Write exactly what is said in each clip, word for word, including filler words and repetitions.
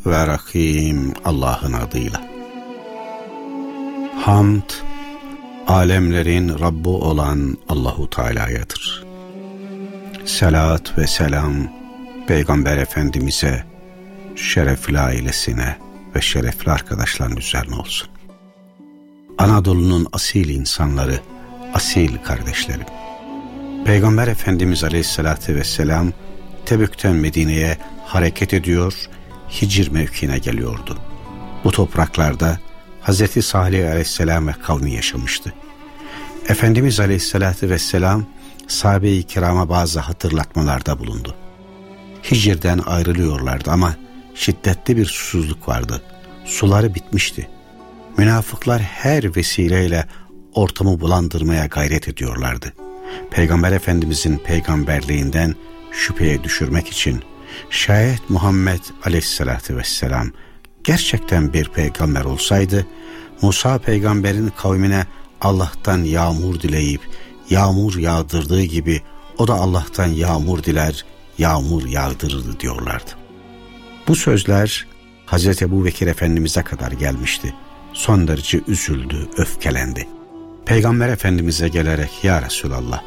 ve Rahim Allah'ın adıyla. Hamd, alemlerin Rabbi olan Allahu Teala'yadır. Salat ve selam Peygamber Efendimiz'e, şerefli ailesine ve şerefli arkadaşların üzerine olsun. Anadolu'nun asil insanları, asil kardeşlerim. Peygamber Efendimiz Aleyhisselatü Vesselam Tebük'ten Medine'ye hareket ediyor, Hicr mevkine geliyordu. Bu topraklarda Hazreti Salih Aleyhisselam ve kavmi yaşamıştı. Efendimiz Aleyhisselatü Vesselam sahabe-i kirama bazı hatırlatmalarda bulundu. Hicr'den ayrılıyorlardı ama şiddetli bir susuzluk vardı. Suları bitmişti. Münafıklar her vesileyle ortamı bulandırmaya gayret ediyorlardı. Peygamber Efendimizin peygamberliğinden şüpheye düşürmek için şayet Muhammed Aleyhisselatü Vesselam gerçekten bir peygamber olsaydı, Musa peygamberin kavmine Allah'tan yağmur dileyip yağmur yağdırdığı gibi o da Allah'tan yağmur diler, yağmur yağdırırdı diyorlardı. Bu sözler Hazreti Ebubekir Efendimiz'e kadar gelmişti. Son derece üzüldü, öfkelendi. Peygamber Efendimiz'e gelerek ya Resulallah,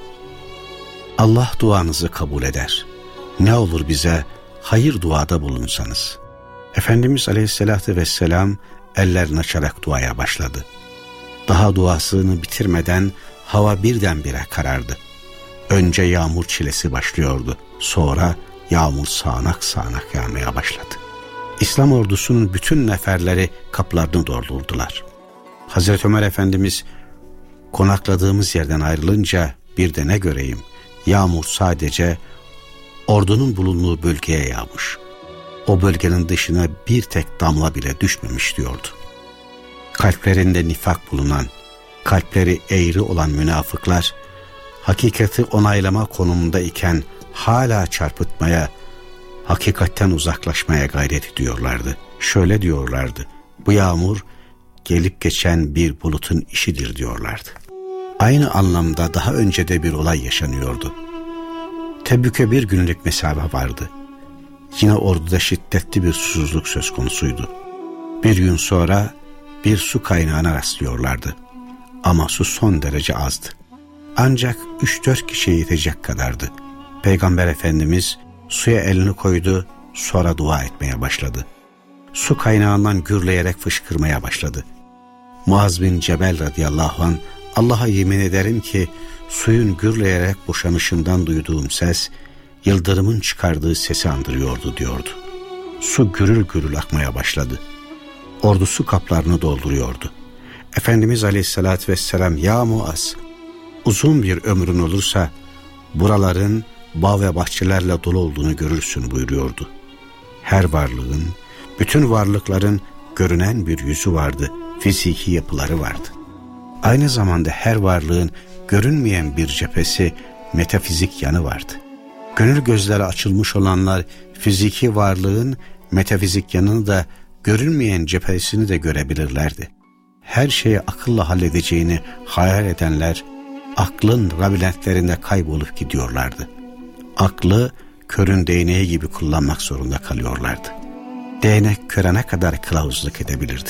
Allah duanızı kabul eder. Ne olur bize hayır duada bulunsanız. Efendimiz Aleyhisselatü Vesselam ellerini açarak duaya başladı. Daha duasını bitirmeden hava birdenbire karardı. Önce yağmur çilesi başlıyordu. Sonra yağmur sağanak sağanak yağmaya başladı. İslam ordusunun bütün neferleri kaplarını doldurdular. Hazreti Ömer Efendimiz konakladığımız yerden ayrılınca bir de ne göreyim, yağmur sadece ordunun bulunduğu bölgeye yağmış. O bölgenin dışına bir tek damla bile düşmemiş diyordu. Kalplerinde nifak bulunan, kalpleri eğri olan münafıklar, hakikati onaylama konumunda iken hala çarpıtmaya, hakikatten uzaklaşmaya gayret ediyorlardı. Şöyle diyorlardı, bu yağmur gelip geçen bir bulutun işidir diyorlardı. Aynı anlamda daha önce de bir olay yaşanıyordu. Tebük'e bir günlük mesafe vardı. Yine orduda şiddetli bir susuzluk söz konusuydu. Bir gün sonra bir su kaynağına rastlıyorlardı. Ama su son derece azdı. Ancak üç dört kişiye yetecek kadardı. Peygamber Efendimiz suya elini koydu, sonra dua etmeye başladı. Su kaynağından gürleyerek fışkırmaya başladı. Muaz bin Cebel radıyallahu anh, Allah'a yemin ederim ki suyun gürleyerek boşanışından duyduğum ses, yıldırımın çıkardığı sesi andırıyordu diyordu. Su gürül gürül akmaya başladı. Ordu su kaplarını dolduruyordu. Efendimiz Aleyhisselatü Vesselam, ya Muaz, uzun bir ömrün olursa buraların bağ ve bahçelerle dolu olduğunu görürsün buyuruyordu. Her varlığın, bütün varlıkların görünen bir yüzü vardı, fiziki yapıları vardı. Aynı zamanda her varlığın görünmeyen bir cephesi, metafizik yanı vardı. Gönül gözleri açılmış olanlar fiziki varlığın metafizik yanını da, görünmeyen cephesini de görebilirlerdi. Her şeyi akılla halledeceğini hayal edenler aklın labirentlerinde kaybolup gidiyorlardı. Aklı körün değneği gibi kullanmak zorunda kalıyorlardı. Değnek körene kadar kılavuzluk edebilirdi.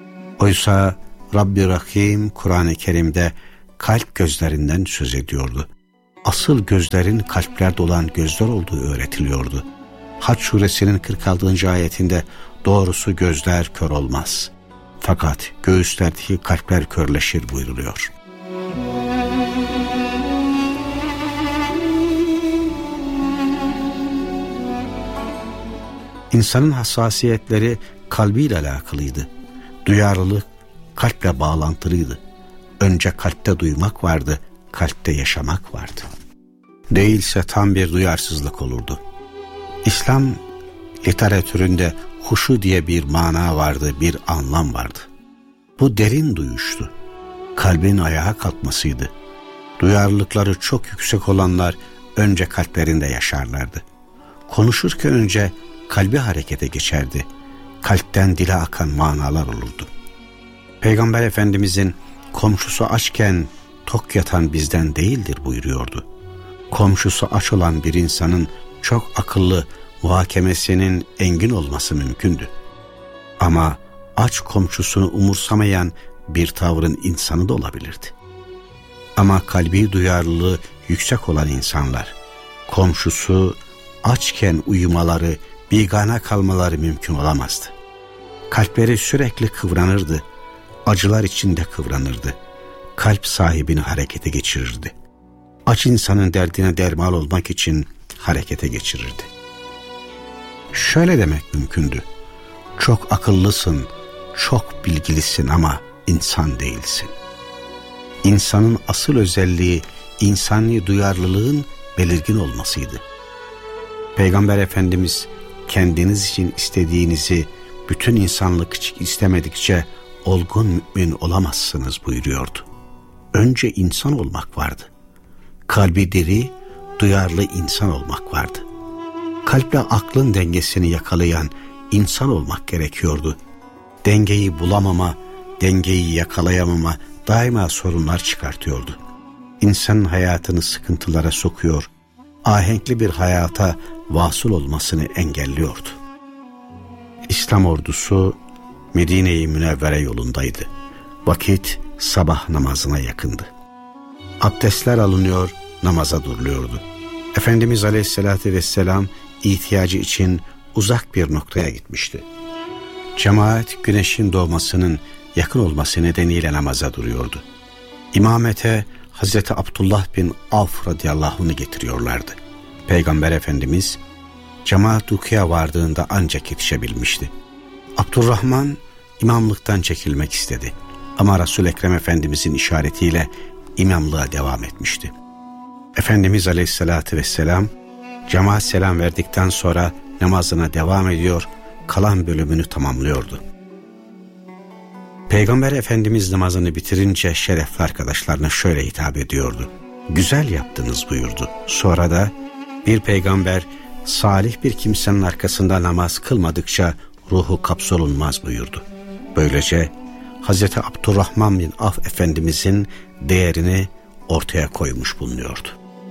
Oysa Rabbi Rahim Kur'an-ı Kerim'de kalp gözlerinden söz ediyordu. Asıl gözlerin kalplerde olan gözler olduğu öğretiliyordu. Hac suresinin kırk altıncı ayetinde doğrusu gözler kör olmaz, fakat göğüslerdeki kalpler körleşir buyruluyor. İnsanın hassasiyetleri kalbiyle alakalıydı. Duyarlılık kalple bağlantılıydı. Önce kalpte duymak vardı, kalpte yaşamak vardı. Değilse tam bir duyarsızlık olurdu. İslam literatüründe huşu diye bir mana vardı, bir anlam vardı. Bu derin duyuştu. Kalbin ayağa kalkmasıydı. Duyarlılıkları çok yüksek olanlar önce kalplerinde yaşarlardı. Konuşurken önce kalbi harekete geçerdi. Kalpten dile akan manalar olurdu. Peygamber Efendimizin komşusu açken tok yatan bizden değildir buyuruyordu. Komşusu aç olan bir insanın çok akıllı, muhakemesinin engin olması mümkündü. Ama aç komşusunu umursamayan bir tavrın insanı da olabilirdi. Ama kalbi duyarlılığı yüksek olan insanlar, komşusu açken uyumaları, bigane kalmaları mümkün olamazdı. Kalpleri sürekli kıvranırdı, acılar içinde kıvranırdı. Kalp sahibini harekete geçirirdi. Aç insanın derdine derman olmak için harekete geçirirdi. Şöyle demek mümkündü: çok akıllısın, çok bilgilisin ama insan değilsin. İnsanın asıl özelliği insani duyarlılığın belirgin olmasıydı. Peygamber Efendimiz kendiniz için istediğinizi bütün insanlık için istemedikçe olgun mümin olamazsınız buyuruyordu. Önce insan olmak vardı. Kalbi diri, duyarlı insan olmak vardı. Kalple aklın dengesini yakalayan insan olmak gerekiyordu. Dengeyi bulamama, dengeyi yakalayamama daima sorunlar çıkartıyordu. İnsanın hayatını sıkıntılara sokuyor, ahenkli bir hayata vasıl olmasını engelliyordu. İslam ordusu Medine-i Münevvere yolundaydı. Vakit sabah namazına yakındı. Abdestler alınıyor, namaza duruluyordu. Efendimiz Aleyhisselatü Vesselam ihtiyacı için uzak bir noktaya gitmişti. Cemaat güneşin doğmasının yakın olması nedeniyle namaza duruyordu. İmamete Hazreti Abdullah bin Avf radıyallahu anh'ı getiriyorlardı. Peygamber Efendimiz cemaat rukuya vardığında ancak yetişebilmişti. Abdurrahman imamlıktan çekilmek istedi. Ama Resul-i Ekrem Efendimizin işaretiyle imamlığa devam etmişti. Efendimiz Aleyhisselatü Vesselam cemaat selam verdikten sonra namazına devam ediyor, kalan bölümünü tamamlıyordu. Peygamber Efendimiz namazını bitirince şerefli arkadaşlarına şöyle hitap ediyordu: güzel yaptınız buyurdu. Sonra da bir peygamber salih bir kimsenin arkasında namaz kılmadıkça ruhu kapsolunmaz buyurdu. Böylece Hazreti Abdurrahman bin Avf Efendimizin değerini ortaya koymuş bulunuyordu.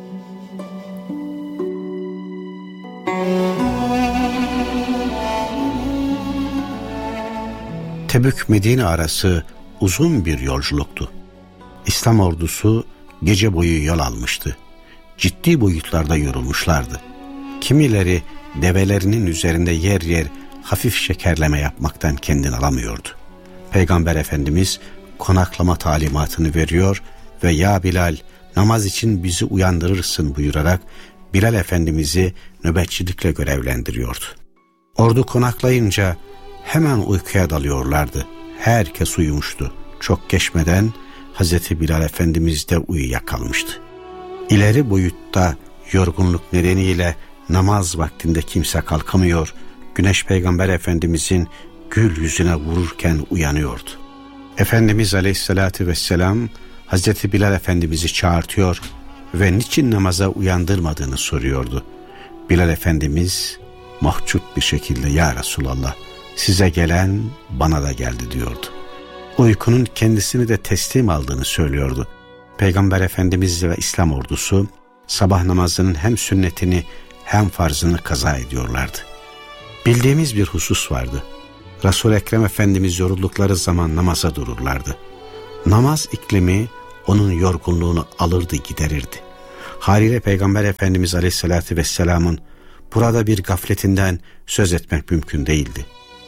Tebük-Medine arası uzun bir yolculuktu. İslam ordusu gece boyu yol almıştı. Ciddi boyutlarda yorulmuşlardı. Kimileri develerinin üzerinde yer yer hafif şekerleme yapmaktan kendini alamıyordu. Peygamber Efendimiz konaklama talimatını veriyor ve "Ya Bilal, namaz için bizi uyandırırsın" buyurarak Bilal Efendimiz'i nöbetçilikle görevlendiriyordu. Ordu konaklayınca hemen uykuya dalıyorlardı. Herkes uyumuştu. Çok geçmeden Hazreti Bilal Efendimiz de uyuyakalmıştı. İleri boyutta yorgunluk nedeniyle namaz vaktinde kimse kalkamıyor, Güneş Peygamber Efendimizin gül yüzüne vururken uyanıyordu. Efendimiz Aleyhisselatü Vesselam Hazreti Bilal Efendimiz'i çağırtıyor ve niçin namaza uyandırmadığını soruyordu. Bilal Efendimiz mahcup bir şekilde "Ya Resulallah, size gelen bana da geldi" diyordu. Uykunun kendisini de teslim aldığını söylüyordu. Peygamber Efendimiz ve İslam ordusu sabah namazının hem sünnetini hem farzını kaza ediyorlardı. Bildiğimiz bir husus vardı. Resul-i Ekrem Efendimiz yoruldukları zaman namaza dururlardı. Namaz iklimi onun yorgunluğunu alırdı, giderirdi. Haliyle Peygamber Efendimiz Aleyhisselatü Vesselam'ın burada bir gafletinden söz etmek mümkün değildi.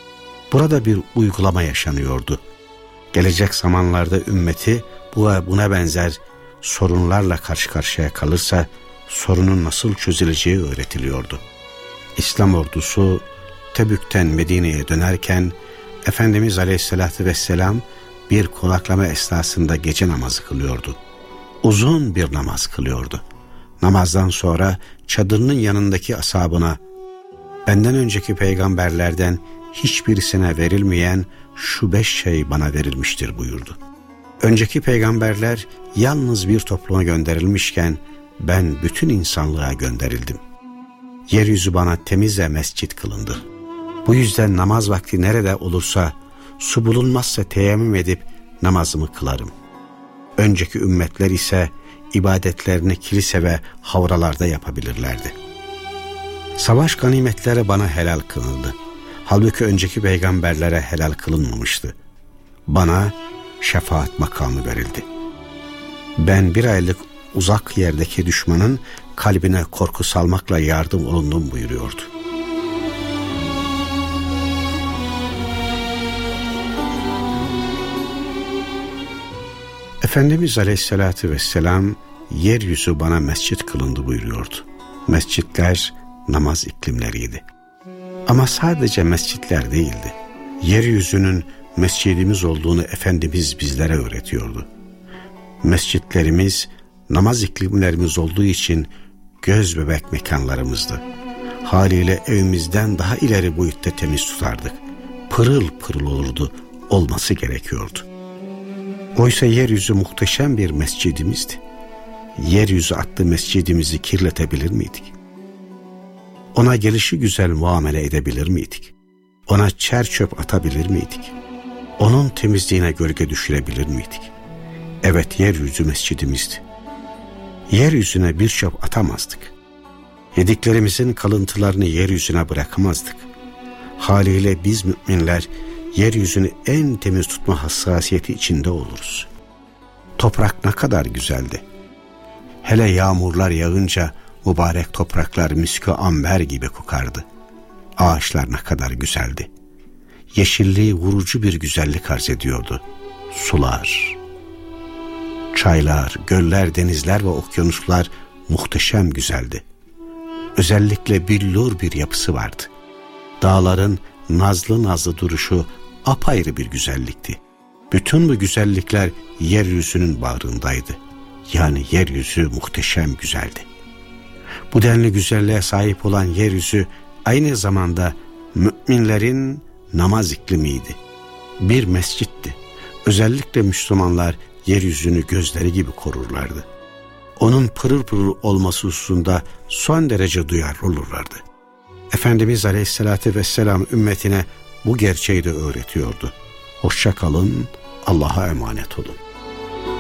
Burada bir uygulama yaşanıyordu. Gelecek zamanlarda ümmeti bu ve buna benzer sorunlarla karşı karşıya kalırsa sorunun nasıl çözüleceği öğretiliyordu. İslam ordusu Tebük'ten Medine'ye dönerken Efendimiz Aleyhisselatü Vesselam bir konaklama esnasında gece namazı kılıyordu. Uzun bir namaz kılıyordu. Namazdan sonra çadırının yanındaki ashabına "Benden önceki peygamberlerden hiçbirisine verilmeyen şu beş şey bana verilmiştir" buyurdu. Önceki peygamberler yalnız bir topluma gönderilmişken ben bütün insanlığa gönderildim. Yeryüzü bana temiz ve mescit kılındı. Bu yüzden namaz vakti nerede olursa su bulunmazsa teyemmüm edip namazımı kılarım. Önceki ümmetler ise ibadetlerini kilise ve havralarda yapabilirlerdi. Savaş ganimetleri bana helal kılındı. Halbuki önceki peygamberlere helal kılınmamıştı. Bana şefaat makamı verildi. Ben bir aylık uzak yerdeki düşmanın kalbine korku salmakla yardım olundum buyuruyordu. Efendimiz Aleyhisselatü Vesselam yeryüzü bana mescit kılındı buyuruyordu. Mescitler namaz iklimleriydi. Ama sadece mescitler değildi. Yeryüzünün mescidimiz olduğunu Efendimiz bizlere öğretiyordu. Mescitlerimiz namaz iklimlerimiz olduğu için göz bebek mekanlarımızdı. Haliyle evimizden daha ileri boyutta temiz tutardık. Pırıl pırıl olurdu, olması gerekiyordu. Oysa yeryüzü muhteşem bir mescidimizdi. Yeryüzü adlı mescidimizi kirletebilir miydik? Ona gelişi güzel muamele edebilir miydik? Ona çer çöp atabilir miydik? Onun temizliğine gölge düşürebilir miydik? Evet, yeryüzü mescidimizdi. Yeryüzüne bir çöp atamazdık. Yediklerimizin kalıntılarını yeryüzüne bırakamazdık. Haliyle biz müminler yeryüzünü en temiz tutma hassasiyeti içinde oluruz. Toprak ne kadar güzeldi. Hele yağmurlar yağınca mübarek topraklar miskü amber gibi kokardı. Ağaçlar ne kadar güzeldi. Yeşilliği vurucu bir güzellik arz ediyordu. Sular, çaylar, göller, denizler ve okyanuslar muhteşem güzeldi. Özellikle billur bir yapısı vardı. Dağların nazlı nazlı duruşu apayrı bir güzellikti. Bütün bu güzellikler yeryüzünün bağrındaydı. Yani yeryüzü muhteşem güzeldi. Bu denli güzelliğe sahip olan yeryüzü aynı zamanda müminlerin namaz iklimiydi. Bir mescitti. Özellikle Müslümanlar yeryüzünü gözleri gibi korurlardı. Onun pırıl pırıl olması hususunda son derece duyarlı olurlardı. Efendimiz Aleyhisselatü Vesselam ümmetine bu gerçeği de öğretiyordu. Hoşça kalın, Allah'a emanet olun.